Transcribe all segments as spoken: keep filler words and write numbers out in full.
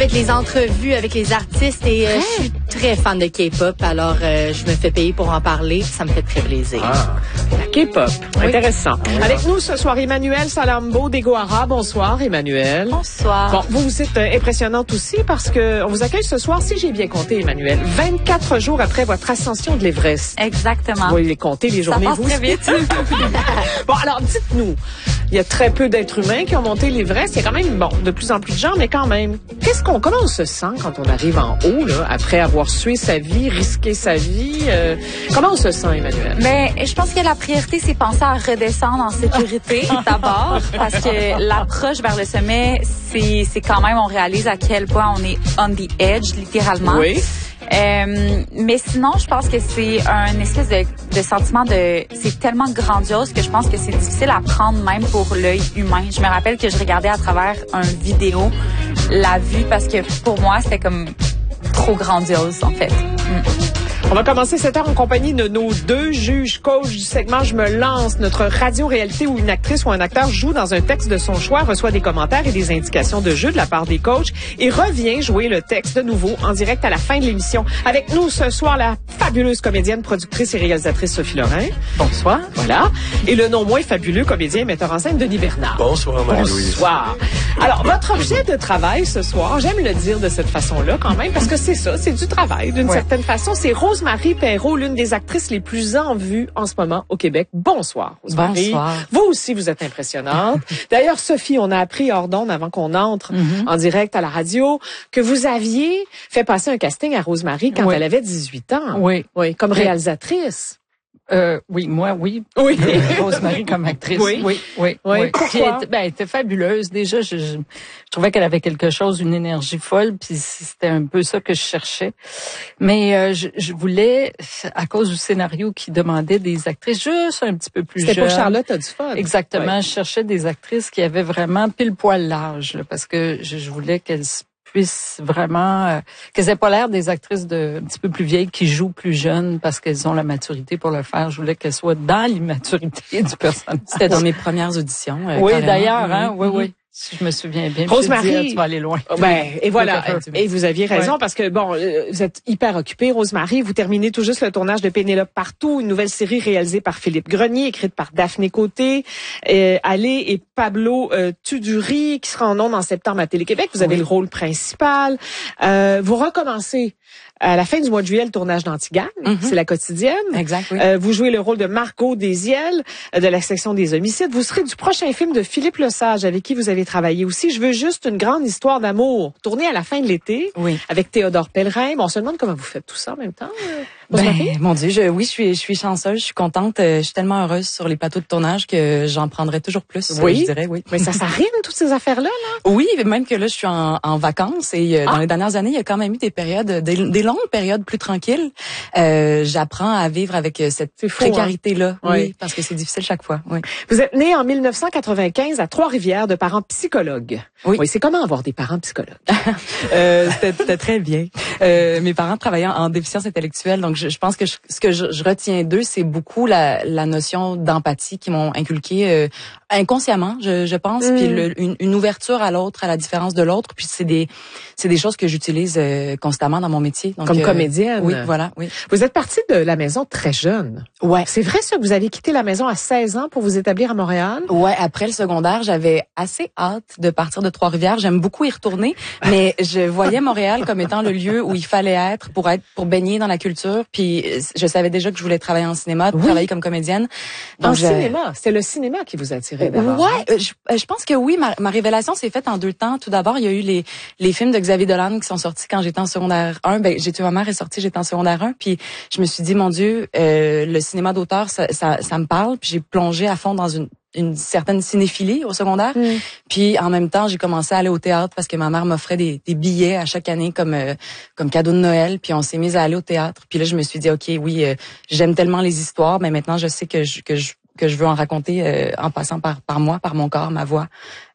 fait les entrevues avec les artistes et euh, je suis très fan de K-pop, alors euh, je me fais payer pour en parler, ça me fait très plaisir. Ah, la K-pop, oui. Intéressant. Oui. Avec nous ce soir, Emmanuelle Salambo d'Egoara. Bonsoir, Emmanuelle. Bonsoir. Bon, vous, vous êtes euh, impressionnante aussi parce que on vous accueille ce soir, si j'ai bien compté, Emmanuelle, vingt-quatre jours après votre ascension de l'Everest. Exactement. Vous voyez compter les journées, ça passe vous. Très vite. Bon, alors dites-nous, il y a très peu d'êtres humains qui ont monté l'Everest. Il y a quand même, bon, de plus en plus de gens, mais quand même, qu'est-ce qu'on, comment on se sent quand on arrive en haut, là, après avoir sué sa vie, risqué sa vie? Euh, comment on se sent, Emmanuelle? Mais je pense que la priorité, c'est penser à redescendre en sécurité d'abord, parce que l'approche vers le sommet, c'est, c'est quand même, on réalise à quel point on est on the edge, littéralement. Oui. Euh, mais sinon, je pense que c'est un espèce de, de sentiment de... C'est tellement grandiose que je pense que c'est difficile à prendre même pour l'œil humain. Je me rappelle que je regardais à travers un vidéo la vue parce que pour moi, c'était comme trop grandiose, en fait. Mm. On va commencer cette heure en compagnie de nos deux juges coachs du segment Je me lance, notre radio-réalité où une actrice ou un acteur joue dans un texte de son choix, reçoit des commentaires et des indications de jeu de la part des coachs et revient jouer le texte de nouveau en direct à la fin de l'émission. Avec nous ce soir, la fabuleuse comédienne, productrice et réalisatrice Sophie Lorrain. Bonsoir. Voilà. Et le non moins fabuleux comédien et metteur en scène Denis Bernard. Bonsoir, Marie-Louise. Bonsoir. Alors, votre objet de travail ce soir, j'aime le dire de cette façon-là quand même, parce que c'est ça, c'est du travail d'une ouais. certaine façon. C'est Rose-Marie Perreault, l'une des actrices les plus en vue en ce moment au Québec. Bonsoir, Rose-Marie. Bonsoir. Vous aussi, vous êtes impressionnante. D'ailleurs, Sophie, on a appris hors d'onde avant qu'on entre mm-hmm. en direct à la radio que vous aviez fait passer un casting à Rose-Marie quand oui. elle avait dix-huit ans. Oui. Oui, comme réalisatrice. Euh, oui, moi, oui. Oui. Rose-Marie comme actrice. Oui. Oui, oui. oui. oui. Pourquoi? Elle, ben, elle était fabuleuse. Déjà, je, je, je trouvais qu'elle avait quelque chose, une énergie folle, puis c'était un peu ça que je cherchais. Mais euh, je, je voulais, à cause du scénario qui demandait des actrices juste un petit peu plus jeunes. C'était pour Charlotte a du fun. Exactement. Oui. Je cherchais des actrices qui avaient vraiment pile poil l'âge, là, parce que je, je voulais qu'elles puissent vraiment, euh, qu'elles aient pas l'air des actrices de un petit peu plus vieilles qui jouent plus jeunes parce qu'elles ont la maturité pour le faire. Je voulais qu'elles soient dans l'immaturité du personnage. C'était dans mes premières auditions. Euh, oui, carrément. d'ailleurs, hein, oui, mm-hmm. oui. Si je me souviens bien. Rose-Marie, tu vas aller loin. Ben, et voilà. Et vous aviez raison ouais. parce que bon, vous êtes hyper occupée, Rose-Marie. Vous terminez tout juste le tournage de Pénélope Partout, une nouvelle série réalisée par Philippe Grenier, écrite par Daphné Côté, euh, Allé et Pablo euh, Tuduri, qui sera en ondes en septembre à Télé-Québec. Vous avez oui. le rôle principal. Euh, vous recommencez à la fin du mois de juillet le tournage d'Antigone. Mm-hmm. C'est la quotidienne. Exact. Oui. Euh, vous jouez le rôle de Margot Desiel de la section des homicides. Vous serez du prochain film de Philippe Lesage avec qui vous avez travaillé aussi. Je veux juste une grande histoire d'amour tournée à la fin de l'été oui. avec Théodore Pellerin. Bon, on se demande comment vous faites tout ça en même temps. Euh, ben, mon Dieu, je, oui, je suis, je suis chanceuse, je suis contente, je suis tellement heureuse sur les plateaux de tournage que j'en prendrai toujours plus. Oui, je dirais, oui. Mais ça s'arrive toutes ces affaires-là, là. Oui, même que là, je suis en, en vacances et ah. dans les dernières années, il y a quand même eu des périodes, des, des longues périodes plus tranquilles. Euh, j'apprends à vivre avec cette précarité-là, hein? oui, oui, parce que c'est difficile chaque fois. Oui. Vous êtes née en mille neuf cent quatre-vingt-quinze à Trois-Rivières de parents psychologues. Oui. Oui, c'est comment avoir des parents psychologues? euh, c'était, c'était très bien. Euh, mes parents travaillaient en, en déficience intellectuelle, donc je, je pense que je, ce que je, je retiens d'eux, c'est beaucoup la, la notion d'empathie qu'ils m'ont inculquée euh, inconsciemment, je, je pense, mmh. puis le, une, une ouverture à l'autre, à la différence de l'autre, puis c'est des, c'est des choses que j'utilise euh, constamment dans mon métier. Donc, comme euh, comédienne. Oui, voilà, oui. Vous êtes partie de la maison très jeune. Ouais. C'est vrai ça que vous avez quitté la maison à seize ans pour vous établir à Montréal? Ouais, après le secondaire, j'avais assez hâte de partir de Trois-Rivières. J'aime beaucoup y retourner, mais je voyais Montréal comme étant le lieu où il fallait être pour être, pour baigner dans la culture. Puis je savais déjà que je voulais travailler en cinéma, oui. travailler comme comédienne. Donc, en je... cinéma, c'est le cinéma qui vous a attiré d'abord. Ouais, je, je pense que oui. Ma, ma révélation s'est faite en deux temps. Tout d'abord, il y a eu les les films de Xavier Dolan qui sont sortis quand j'étais en secondaire un. Ben, J'ai tué ma mère est sorti, j'étais en secondaire un. Puis je me suis dit, mon Dieu, euh, le cinéma d'auteur, ça, ça, ça me parle. Puis j'ai plongé à fond dans une une certaine cinéphilie au secondaire. Mm. Puis en même temps, j'ai commencé à aller au théâtre parce que ma mère m'offrait des, des billets à chaque année comme euh, comme cadeau de Noël. Puis on s'est mis à aller au théâtre. Puis là, je me suis dit, ok, oui, euh, j'aime tellement les histoires, mais maintenant je sais que je que je que je veux en raconter euh, en passant par par moi, par mon corps, ma voix.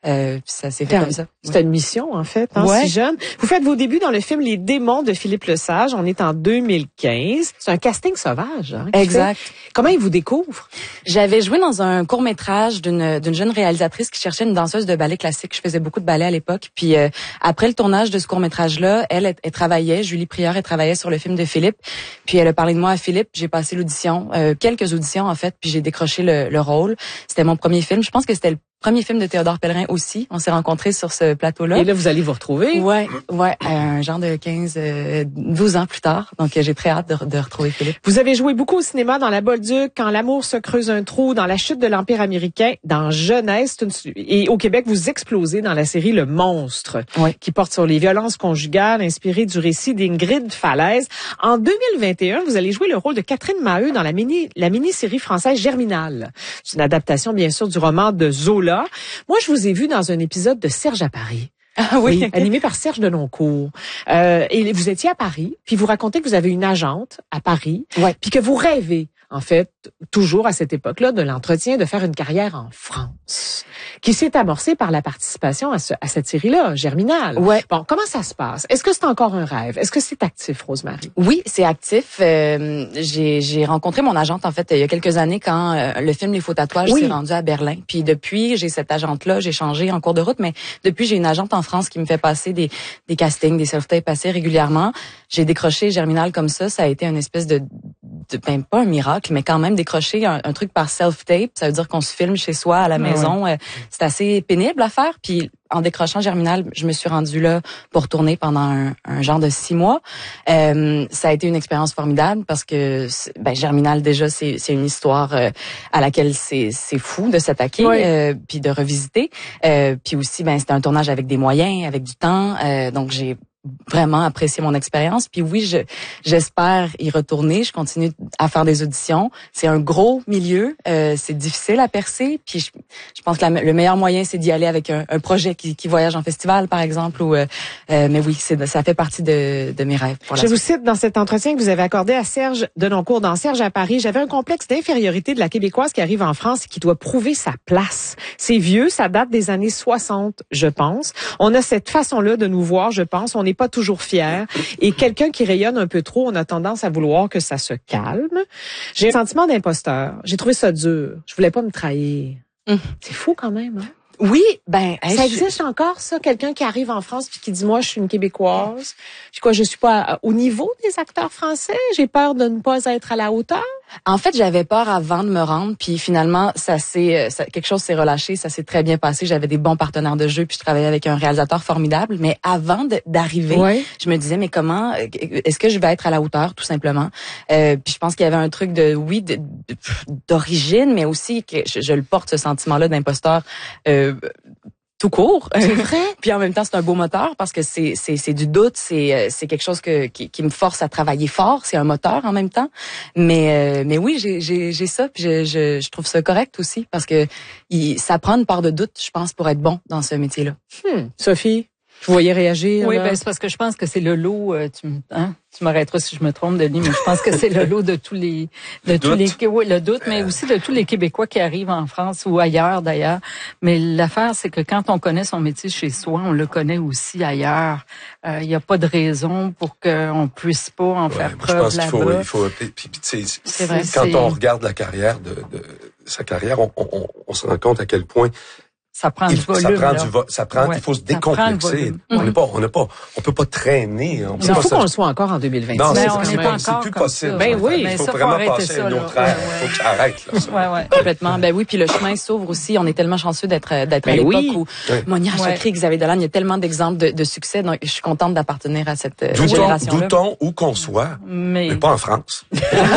Euh, ça s'est fait comme ça. C'était une mission, en fait, hein, ouais. si jeune. Vous faites vos débuts dans le film Les Démons de Philippe Lesage. On est en deux mille quinze. C'est un casting sauvage. Hein, exact. Fait. Comment il vous découvre? J'avais joué dans un court-métrage d'une d'une jeune réalisatrice qui cherchait une danseuse de ballet classique. Je faisais beaucoup de ballet à l'époque. Puis euh, après le tournage de ce court-métrage-là, elle, elle, elle travaillait, Julie Prieur, elle travaillait sur le film de Philippe. Puis elle a parlé de moi à Philippe. J'ai passé l'audition, euh, quelques auditions en fait, puis j'ai décroché le, le rôle. C'était mon premier film. Je pense que c'était le premier film de Théodore Pellerin aussi. On s'est rencontrés sur ce plateau-là. Et là, vous allez vous retrouver? Ouais, ouais, un genre de quinze, douze ans plus tard. Donc, j'ai très hâte de, de retrouver Philippe. Vous avez joué beaucoup au cinéma, dans La Bolduc, Quand l'amour se creuse un trou, dans La chute de l'Empire américain, dans Jeunesse. Et au Québec, vous explosez dans la série Le Monstre, ouais. qui porte sur les violences conjugales, inspirée du récit d'Ingrid Falaise. En deux mille vingt et un, vous allez jouer le rôle de Catherine Maheu dans la mini, la mini-série française Germinal. C'est une adaptation, bien sûr, du roman de Zola. Moi, je vous ai vu dans un épisode de Serge à Paris. Ah oui, oui, animé par Serge Denoncourt. Euh, et vous étiez à Paris, puis vous racontez que vous avez une agente à Paris, ouais. puis que vous rêvez, en fait, toujours à cette époque-là, de l'entretien, de faire une carrière en France, qui s'est amorcée par la participation à, ce, à cette série-là, Germinal. Ouais. Bon, comment ça se passe? Est-ce que c'est encore un rêve? Est-ce que c'est actif, Rosemary? Oui, c'est actif. Euh, j'ai, j'ai rencontré mon agente, en fait, il y a quelques années, quand euh, le film Les Faux Tatouages oui. s'est rendu à Berlin. Puis depuis, j'ai cette agente-là, j'ai changé en cours de route, mais depuis, j'ai une agente en France qui me fait passer des, des castings, des self-tapes assez régulièrement. J'ai décroché Germinal comme ça. Ça a été une espèce de, de ben, pas un miracle, mais quand même décrocher un, un truc par self-tape. Ça veut dire qu'on se filme chez soi, à la maison. Ouais. C'est assez pénible à faire. Puis en décrochant Germinal, je me suis rendue là pour tourner pendant un, un genre de six mois. Euh, ça a été une expérience formidable parce que ben, Germinal, déjà, c'est, c'est une histoire euh, à laquelle c'est, c'est fou de s'attaquer, oui. euh, puis de revisiter. Euh, puis aussi, ben, c'était un tournage avec des moyens, avec du temps. Euh, donc, j'ai vraiment apprécié mon expérience. Puis oui, je j'espère y retourner. Je continue à faire des auditions. C'est un gros milieu. Euh, c'est difficile à percer. Puis je, je pense que la, le meilleur moyen, c'est d'y aller avec un, un projet qui, qui voyage en festival, par exemple. Ou, euh, euh, mais oui, c'est, ça fait partie de, de mes rêves. Pour la je suite. vous cite dans cet entretien que vous avez accordé à Serge Denoncourt dans Serge à Paris. J'avais un complexe d'infériorité de la Québécoise qui arrive en France et qui doit prouver sa place. C'est vieux, ça date des années soixante, je pense. On a cette façon-là de nous voir, je pense. On est pas toujours fier. Et quelqu'un qui rayonne un peu trop, on a tendance à vouloir que ça se calme. J'ai un sentiment d'imposteur. J'ai trouvé ça dur. Je voulais pas me trahir. Mmh. C'est fou quand même, hein? Oui, ben ça hey, existe je... encore ça, quelqu'un qui arrive en France puis qui dit moi je suis une Québécoise. Puis quoi, je suis pas à, au niveau des acteurs français, j'ai peur de ne pas être à la hauteur. En fait, j'avais peur avant de me rendre, puis finalement ça s'est ça, quelque chose s'est relâché, ça s'est très bien passé, j'avais des bons partenaires de jeu puis je travaillais avec un réalisateur formidable, mais avant de, d'arriver, ouais. je me disais mais comment est-ce que je vais être à la hauteur tout simplement. Euh, puis je pense qu'il y avait un truc de oui de, de, d'origine, mais aussi que je, je le porte ce sentiment-là d'imposteur euh, tout court. C'est vrai. Puis en même temps, c'est un beau moteur parce que c'est c'est c'est du doute, c'est c'est quelque chose que qui, qui me force à travailler fort, c'est un moteur en même temps. Mais euh, mais oui, j'ai j'ai j'ai ça puis je je je trouve ça correct aussi parce que il, ça prend une part de doute, je pense, pour être bon dans ce métier-là. Hmm. Sophie, vous voyez réagir? Oui, là? ben c'est parce que je pense que c'est le lot. Euh, tu hein? Tu m'arrêteras si je me trompe, Denis, mais je pense que c'est le lot de tous les, de tous les, oui, le doute, mais aussi de tous les Québécois qui arrivent en France ou ailleurs d'ailleurs. Mais l'affaire, c'est que quand on connaît son métier chez soi, on le connaît aussi ailleurs. Il euh, n'y a pas de raison pour qu'on puisse pas en ouais, faire preuve je pense là-bas. Qu'il faut, il faut, puis, puis, tu sais, c'est vrai, quand c'est... on regarde la carrière de, de sa carrière, on, on, on se rend compte à quel point ça prend il, du volume. Ça prend là. du vo- ça prend, ouais, il faut se décomplexer. On n'est pas, on n'est pas, on peut pas traîner. On il faut qu'on le soit encore en deux mille vingt. Non, mais c'est, on n'est pas encore c'est plus possible. Ça. Ben oui, il faut ça, vraiment faut passer ça, à une autre là. ère. Ouais, Il faut que ça arrête, là. Ça. Ouais, ouais. Complètement. Ben oui, puis le chemin s'ouvre aussi. On est tellement chanceux d'être, d'être ben à l'époque oui. où oui. Monia Chakri, ouais. Xavier Dolan, il y a tellement d'exemples de, de succès. Donc, je suis contente d'appartenir à cette doutons, génération-là. Doutons où qu'on soit, mais, mais pas en France.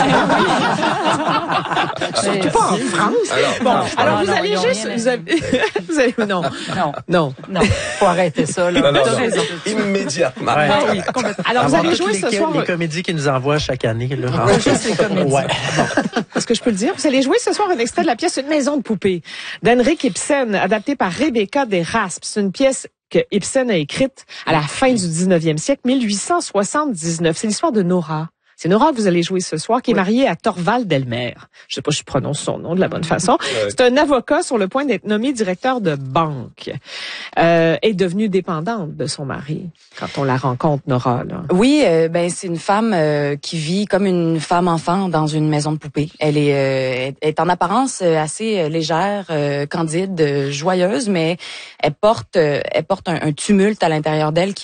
Surtout pas en France. Alors, bon, non, alors non, vous non, allez juste, vous avez, vous allez, non, non, non, non, faut arrêter ça là. Non, non, non. Immédiatement. Ouais. Ah oui, alors vous allez jouer ce les, soir les comédies qu'ils nous envoient chaque année là. Ah, juste les comédies. Ouais. Bon. Est-ce que je peux le dire? Vous allez jouer ce soir un extrait de la pièce Une maison de poupée d'Henrik Ibsen, adaptée par Rebecca Deraspe. C'est une pièce que Ibsen a écrite à la fin du dix-neuvième siècle, mille huit cent soixante-dix-neuf. C'est l'histoire de Nora. C'est Nora que vous allez jouer ce soir, qui est mariée à Thorvald Delmer. Je sais pas si je prononce son nom de la bonne façon. Ouais. C'est un avocat sur le point d'être nommé directeur de banque. Euh, est devenue dépendante de son mari quand on la rencontre, Nora. Là. Oui, euh, ben c'est une femme euh, qui vit comme une femme enfant dans une maison de poupée. Elle est, euh, est en apparence assez légère, euh, candide, joyeuse, mais elle porte, euh, elle porte un, un tumulte à l'intérieur d'elle qui